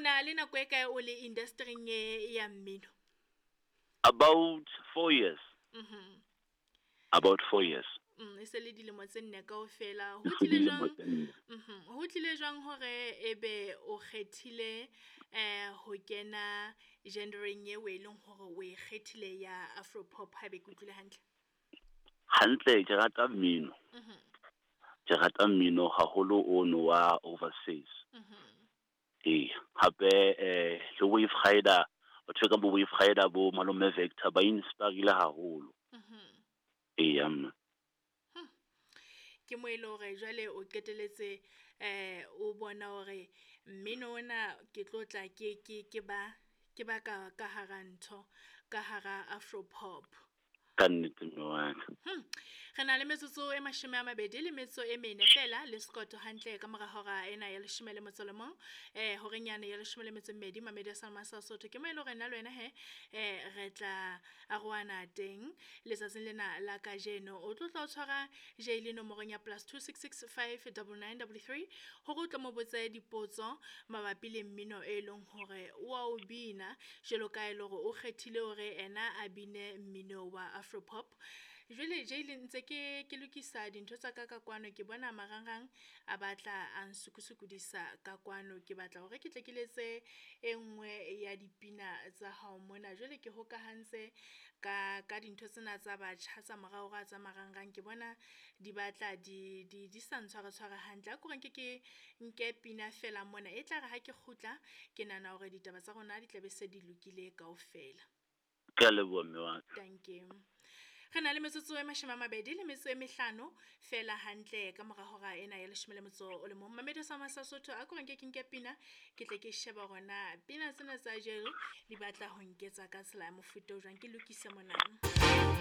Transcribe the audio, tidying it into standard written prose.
na le nako e kae o le industry-ing ya mmino? About 4 years. About 4 years. E se le dilemo tse nne kaofela. Ho tlile jwang hore ebe o kgethile ho kena genreng eo e leng hore o e kgethile ya Afropop ha be ke utlwile hantle? Hantle ke rata mmino. Ke rata mmino haholo ono wa overseas. Hape le Wave Rider, batho ka bo Wave Rider bo Malome Vector ba inspirile haholo. Ke mo ile hore jwale o qeteletse o bona hore mmino ona ke tlotla ke ba ka hara ntho ka hara Afropop. Ka nnete mme wa ka. Re na le metsotso e 24 fela le Scott hantle ka mora hora ena ya 11 horenyane ya 12 Mamedi a Salma Sesotho ke mo ile hore nna le wena re tla aroana teng letsatsing lena la kajeno. O tlotla o tshwara jaile nomorong ya +266 59933 hore o tlo mo botse dipotso mabapi le mmino e leng hore wa o bina jelo ka ile hore o kgethile hore ena a bine mmino wa Afropop. Jwale jaile ntse ke lokisa dintho tsa ka kwano ke bona marangrang a batla a nsukusukudisa ka kwano ke batla hore ke tle ke letse e nngwe ya dipina tsa hao mona. Jwale ke hokahantse ka dintho tsena tsa batjha tsa moraorao tsa marangrang ke bona di batla di sa ntshwara hantle a koreng ke nke pina fela mona e tla re ha ke khutla ke nana hore ditaba tsa rona di tla be se di lokile kaofela. Ke a leboha mme wa ka. Thank you. Re na le metsotso e 25 fela hantle ka mora hora ena ya 11 Mamedi a Salma Sesotho a koreng ke nke pina ke tle ke sheba rona pina tsena tsa jelo di batla ho nketsa ka tsela ya mofuta o jwang ke lokise mona.